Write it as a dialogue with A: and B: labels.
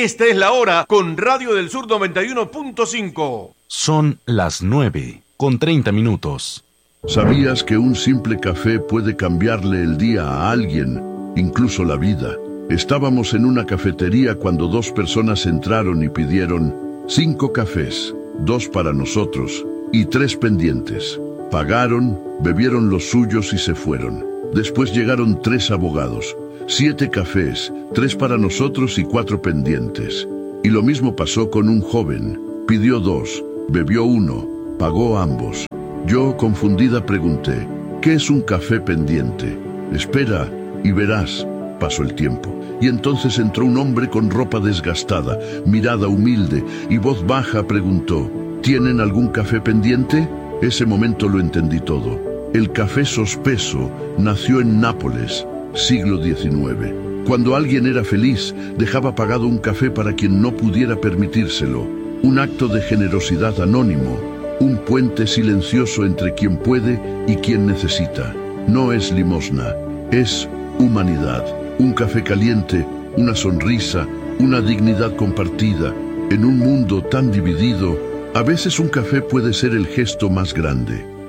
A: Esta es la hora con Radio del Sur 91.5.
B: Son las 9:30.
C: ¿Sabías que un simple café puede cambiarle el día a alguien, incluso la vida? Estábamos en una cafetería cuando dos personas entraron y pidieron 5 cafés, 2 para nosotros y 3 pendientes. Pagaron, bebieron los suyos y se fueron. Después llegaron 3 abogados, 7 cafés, 3 para nosotros y 4 pendientes. Y lo mismo pasó con un joven. Pidió 2, bebió 1, pagó ambos. Yo, confundida, pregunté, ¿qué es un café pendiente? Espera y verás. Pasó el tiempo, y entonces entró un hombre con ropa desgastada, mirada humilde y voz baja preguntó, ¿tienen algún café pendiente? Ese momento lo entendí todo. El café sospeso nació en Nápoles, siglo XIX. Cuando alguien era feliz, dejaba pagado un café para quien no pudiera permitírselo. Un acto de generosidad anónimo, un puente silencioso entre quien puede y quien necesita. No es limosna, es humanidad. Un café caliente, una sonrisa, una dignidad compartida. En un mundo tan dividido, a veces un café puede ser el gesto más grande.